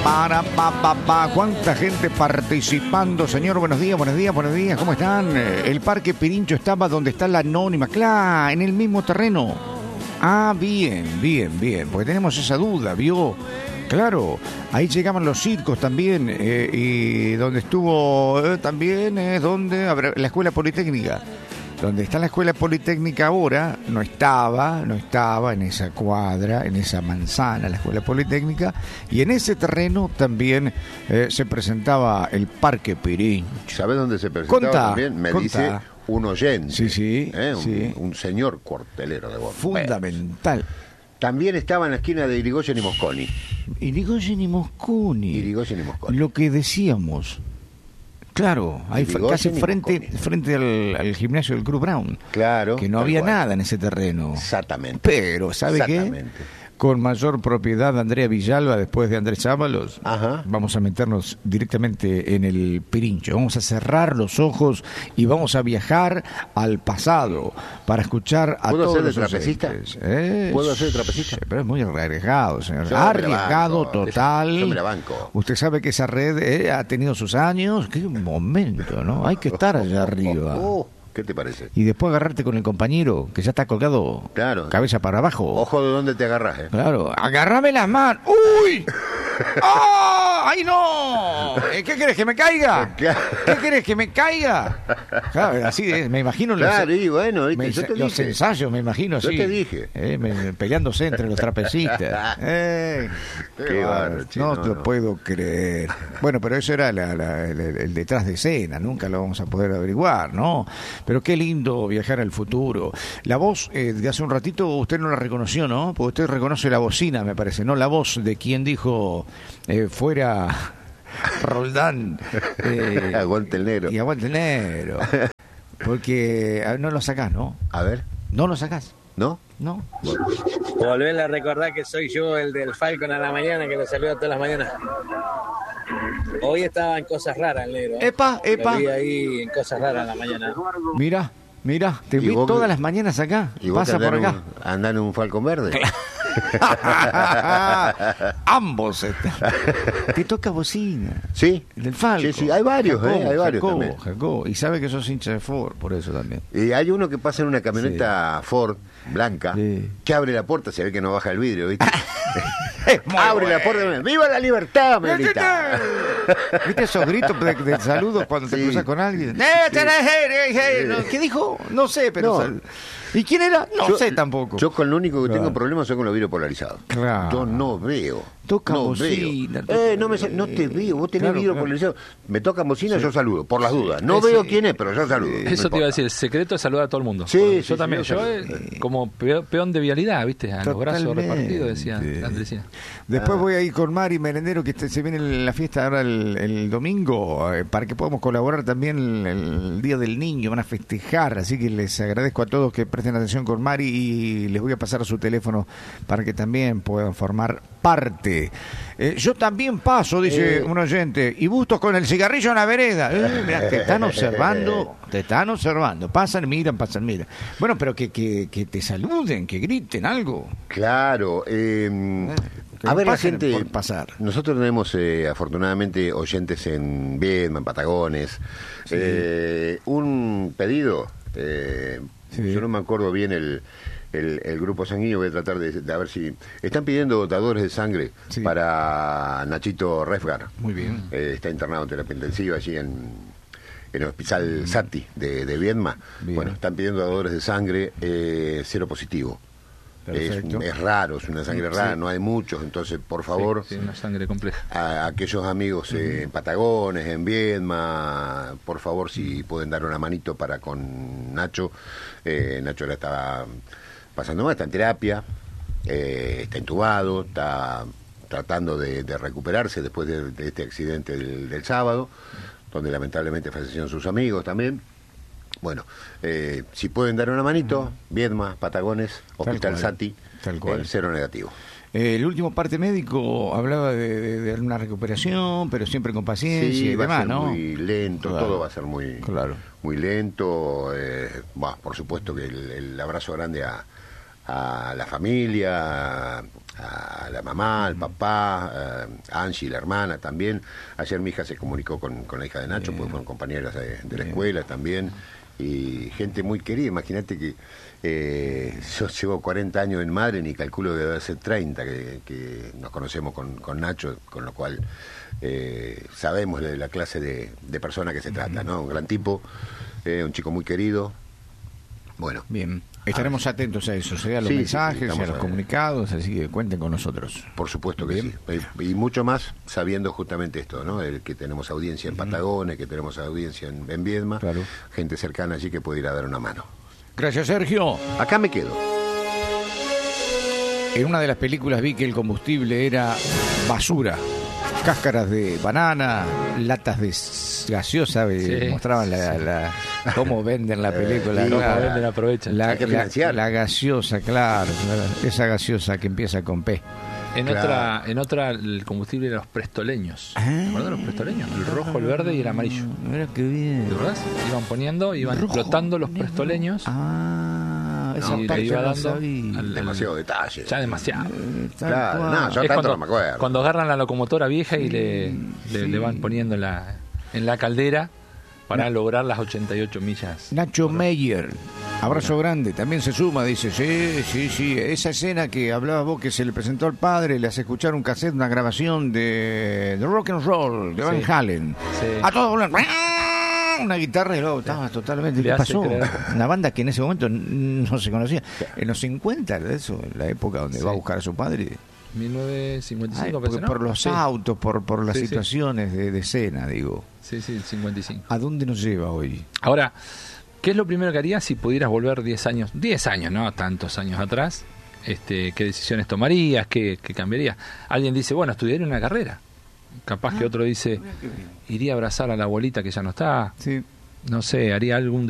¿Cuánta gente participando, señor? Buenos días, buenos días, buenos días. ¿Cómo están? El Parque Pirincho estaba donde está la Anónima. Claro, en el mismo terreno. Ah, bien. Porque tenemos esa duda, ¿vio? Claro, ahí llegaban los circos también. Y donde estuvo también es donde la Escuela Politécnica. Donde está la Escuela Politécnica ahora, no estaba en esa cuadra, en esa manzana, la Escuela Politécnica, y en ese terreno también se presentaba el Parque Pirincho. ¿Sabes dónde se presentaba también? Me dice un oyente. Sí. Un señor cuartelero de bomberos. Fundamental. También estaba en la esquina de Irigoyen y Mosconi. Irigoyen y Mosconi. Lo que decíamos. Claro, ahí casi frente al gimnasio del Cruz Brown. Claro. Que no había nada en ese terreno. Exactamente. Pero, ¿sabe qué? Con mayor propiedad de Andrea Villalba, después de Andrés Ábalos, vamos a meternos directamente en el Pirincho. Vamos a cerrar los ojos y vamos a viajar al pasado para escuchar a todos los oyentes. ¿Puedo hacer de trapecista? Pero es muy arriesgado, señor. Arriesgado total. Yo me la banco. Usted sabe que esa red ha tenido sus años. Qué momento, ¿no? Hay que estar allá arriba. ¿Qué te parece? Y después agarrarte con el compañero que ya está colgado, cabeza para abajo. Ojo de dónde te agarras, Claro, agárrame las manos. ¡Uy! ¡Oh! ¡Ay, no! ¿Qué querés, que me caiga? ¿Qué querés, que me caiga? Claro, así me imagino los ensayos, me imagino así. Yo te dije. Peleándose entre los trapecistas. Qué bárbaro, no te lo puedo creer. Bueno, pero eso era el detrás de escena, nunca lo vamos a poder averiguar, ¿no? Pero qué lindo viajar al futuro. La voz de hace un ratito usted no la reconoció, ¿no? Porque usted reconoce la bocina, me parece, no la voz de quien dijo fuera Roldán. Aguante el negro. Y aguante el negro. Porque no lo sacás, ¿no? A ver. No lo sacás. ¿No? No. Volverle a recordar que soy yo el del Falcon a la mañana, que lo saluda todas las mañanas. Hoy estaba en Cosas Raras el negro. Epa. Lo vi ahí en Cosas Raras en la mañana. Mira, te vi todas las mañanas acá. ¿Y vos pasa por acá? ¿Andás en un Falcon verde? Ambos están. Te toca bocina. Sí. Del Falcon. Sí, hay varios, hay varios también. Jacobo. Y sabe que sos hincha de Ford, por eso también. Y hay uno que pasa en una camioneta Ford blanca, que abre la puerta, se ve que no baja el vidrio, ¿viste? Abre la puerta, ¡viva la libertad! Me grita. ¿Viste esos gritos de saludos cuando te cruzas con alguien? ¿Qué dijo? No sé, pero... No. ¿Y quién era? No sé tampoco. Yo con lo único que tengo problemas son con los vidrios polarizados. Claro. Yo no veo. Toca no bocina. Veo. No te veo. Vos tenés vidrio polarizado. Me toca bocina, yo saludo, por las dudas. No veo quién es, pero yo saludo. Eso te iba a decir, el secreto es saludar a todo el mundo. Yo también. Yo como peón de vialidad, ¿viste? A los brazos repartidos, decía. Después voy a ir con Mari Merendero, que se viene la fiesta ahora el domingo, para que podamos colaborar también el Día del Niño. Van a festejar, así que les agradezco a todos que presten atención con Mari y les voy a pasar su teléfono para que también puedan formar parte. Yo también paso, dice un oyente, y Bustos con el cigarrillo en la vereda. Mirá, te están observando. Pasan, miran. Bueno, pero que te saluden, que griten algo. Claro. A ver, la gente. Por pasar. Nosotros tenemos, afortunadamente, oyentes en Viedma, en Patagones. Sí. Un pedido. Yo no me acuerdo bien el grupo sanguíneo. Voy a tratar de ver si están pidiendo dadores de sangre para Nachito Refgar. Muy bien. Está internado en terapia intensiva allí en el hospital Sati de Viedma. Bien. Bueno, están pidiendo dadores de sangre cero positivo. Es raro, es una sangre rara, no hay muchos, entonces por favor, una sangre compleja. A aquellos amigos en Patagones, en Viedma, por favor, si pueden dar una manito para con Nacho. Nacho la estaba pasando mal, está en terapia, está intubado, está tratando de recuperarse después de este accidente del sábado, donde lamentablemente fallecieron sus amigos también. Bueno, si pueden dar una manito, Viedma, Patagones, Hospital Sati, el cero negativo. El último parte médico hablaba de una recuperación, pero siempre con paciencia y demás, ¿no? Muy lento, todo va a ser muy lento. Por supuesto que el abrazo grande a la familia, a la mamá, al papá, a Angie, la hermana también. Ayer mi hija se comunicó con la hija de Nacho, porque fueron compañeras de la escuela también. Y gente muy querida. Imagínate que yo llevo 40 años en Madre, ni calculo que debe ser 30 que nos conocemos con Nacho, con lo cual sabemos de la clase de persona que se trata, ¿no? Un gran tipo, un chico muy querido. Bueno, bien, estaremos atentos a eso, sea a los mensajes, sea a los comunicados, así que cuenten con nosotros. Por supuesto que sí, y mucho más sabiendo justamente esto, ¿no? El que tenemos audiencia en Patagones, que tenemos audiencia en Viedma, claro. Gente cercana allí que puede ir a dar una mano. Gracias, Sergio. Acá me quedo. En una de las películas vi que el combustible era basura. Cáscaras de banana, latas de gaseosa, mostraban cómo venden la película. Cómo venden, aprovechan. La gaseosa, claro, esa gaseosa que empieza con P. En otra el combustible era los prestoleños. ¿Te acuerdas de los prestoleños? El rojo, el verde y el amarillo. Mira qué bien. ¿Te acordás? Iban explotando los prestoleños. Esa parte le iba dando demasiado detalle. Ya demasiado. Claro, no, yo tanto no me acuerdo. Cuando agarran la locomotora vieja y le van poniendo en la caldera para lograr las 88 millas. Nacho Meyer, abrazo grande, también se suma, dice, sí, esa escena que hablabas vos, que se le presentó al padre, le hace escuchar un cassette, una grabación de rock and roll, de Van Halen. Sí. A todo volar, una guitarra y luego estaba totalmente... ¿Qué pasó? Una banda que en ese momento no se conocía. En los 50, eso, en la época donde va a buscar a su padre... 1955, ¿no? Por los autos, por las situaciones de escena, digo. Sí, 55. ¿A dónde nos lleva hoy? Ahora, ¿qué es lo primero que harías si pudieras volver 10 años? 10 años, ¿no? Tantos años atrás. ¿Qué decisiones tomarías? ¿Qué cambiarías? Alguien dice, bueno, estudiaría una carrera. Capaz que otro dice, iría a abrazar a la abuelita que ya no está. Sí. No sé, haría algún